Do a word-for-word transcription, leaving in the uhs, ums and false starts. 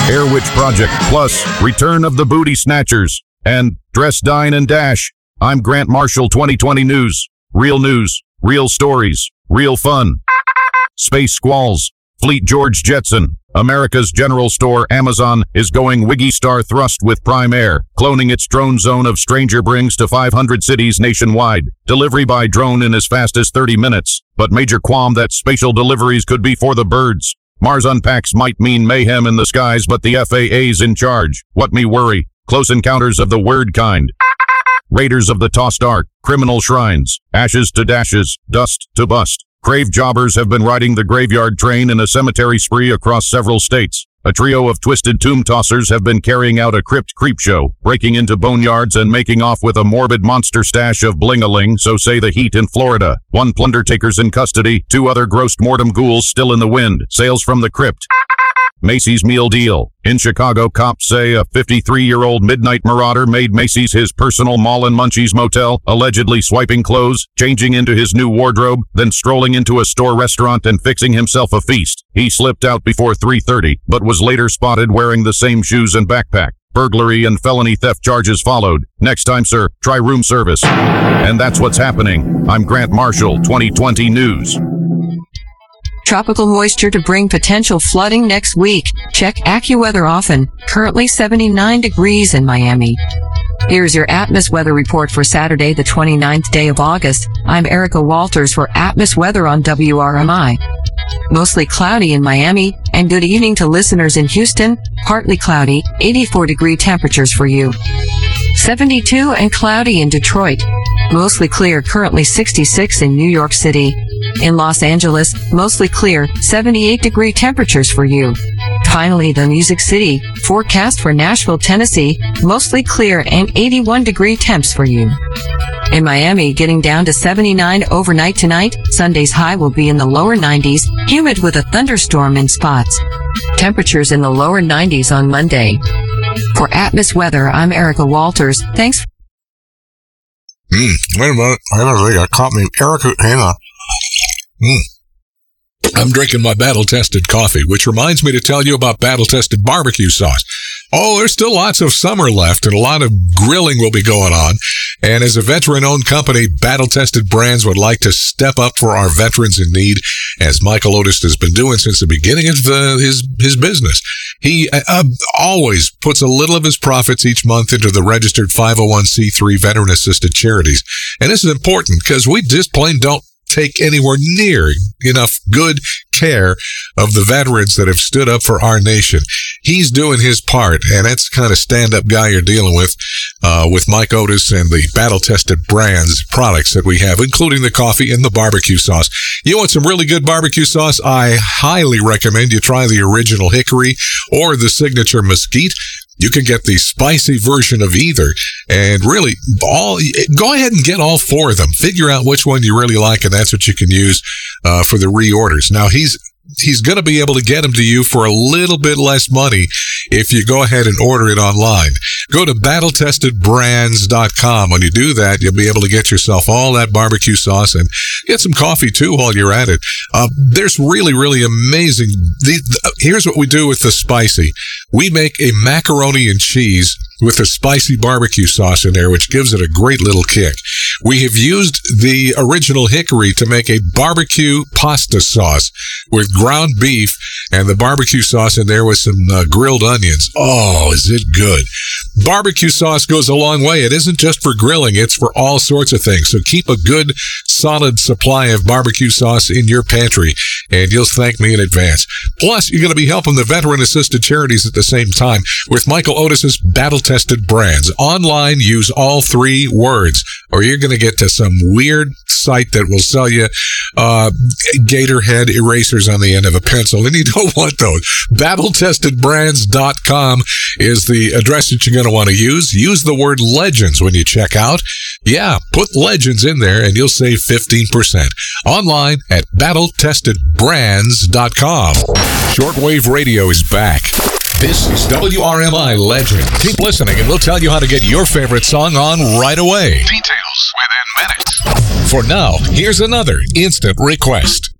Air Witch Project, plus Return of the Booty Snatchers, and Dress, Dine, and Dash. I'm Grant Marshall, twenty twenty News. Real news, real stories, real fun. Space Squalls. Fleet George Jetson. America's general store, Amazon, is going Wiggy Star thrust with Prime Air, cloning its drone zone of Stranger Brings to five hundred cities nationwide. Delivery by drone in as fast as thirty minutes, but major qualm that spatial deliveries could be for the birds. Mars Unpacks might mean mayhem in the skies, but the F A A's in charge. What me worry? Close encounters of the weird kind. Raiders of the Tossed Ark, criminal shrines, ashes to dashes, dust to bust. Grave jobbers have been riding the graveyard train in a cemetery spree across several states. A trio of twisted tomb tossers have been carrying out a crypt creep show, breaking into boneyards and making off with a morbid monster stash of bling-a-ling, so say the heat in Florida. One plunder taker's in custody, two other grossed mortem ghouls still in the wind. Sales from the crypt. Macy's meal deal. In Chicago, cops say a fifty-three-year-old midnight marauder made Macy's his personal mall and Munchies motel, allegedly swiping clothes, changing into his new wardrobe, then strolling into a store restaurant and fixing himself a feast. He slipped out before three thirty, but was later spotted wearing the same shoes and backpack. Burglary and felony theft charges followed. Next time, sir, try room service. And that's what's happening. I'm Grant Marshall, twenty twenty News. Tropical moisture to bring potential flooding next week. Check AccuWeather often. Currently seventy-nine degrees in Miami. Here's your Atmos weather report for Saturday, the twenty-ninth day of August. I'm Erica Walters for Atmos Weather on W R M I. Mostly cloudy in Miami, and good evening to listeners in Houston. Partly cloudy, eighty-four degree temperatures for you. seventy-two and cloudy in Detroit. Mostly clear, currently sixty-six in New York City. In Los Angeles, mostly clear, seventy-eight degree temperatures for you. Finally, the Music City, forecast for Nashville, Tennessee, mostly clear and eighty-one degree temps for you. In Miami, getting down to seventy-nine overnight tonight. Sunday's high will be in the lower nineties, humid with a thunderstorm in spots. Temperatures in the lower nineties on Monday. For Atmos Weather, I'm Erica Walters. Thanks. Mm, wait a minute. I don't think I caught me. Erica, hang on. Mm. I'm drinking my battle-tested coffee, which reminds me to tell you about battle-tested barbecue sauce. Oh, there's still lots of summer left, and a lot of grilling will be going on. And as a veteran-owned company, Battle-Tested Brands would like to step up for our veterans in need, as Michael Otis has been doing since the beginning of the, his his business. He uh, always puts a little of his profits each month into the registered five oh one c three veteran-assisted charities. And this is important because we just plain don't take anywhere near enough good care of the veterans that have stood up for our nation. He's doing his part, and that's the kind of stand-up guy you're dealing with, uh, with Mike Otis and the battle-tested brands products that we have, including the coffee and the barbecue sauce. You want some really good barbecue sauce? I highly recommend you try the original hickory or the signature mesquite. You can get the spicy version of either, and really, all go ahead and get all four of them. Figure out which one you really like, and that's what you can use uh, for the reorders. Now, he's he's going to be able to get them to you for a little bit less money if you go ahead and order it online. Go to battle tested brands dot com. When you do that, you'll be able to get yourself all that barbecue sauce and get some coffee, too, while you're at it. Uh, there's really, really amazing. The, the, here's what we do with the spicy. We make a macaroni and cheese with a spicy barbecue sauce in there, which gives it a great little kick. We have used the original hickory to make a barbecue pasta sauce with ground beef and the barbecue sauce in there with some uh, grilled onions. Oh, is it good? Barbecue sauce goes a long way. It isn't just for grilling. It's for all sorts of things. So keep a good, solid supply of barbecue sauce in your pantry, and you'll thank me in advance. Plus, you're going to be helping the veteran-assisted charities at the same time with Michael Otis's battle-tested brands. Online, use all three words, or you're going to get to some weird site that will sell you uh, gator head erasers on the end of a pencil, and you don't want those. battle tested brands dot com is the address that you're going to want to use. Use the word legends when you check out. Yeah, put legends in there, and you'll save fifteen percent. Online at battle tested brands dot com. Shortwave radio is back. This is W R M I Legend. Keep listening and we'll tell you how to get your favorite song on right away. Details within minutes. For now, here's another instant request.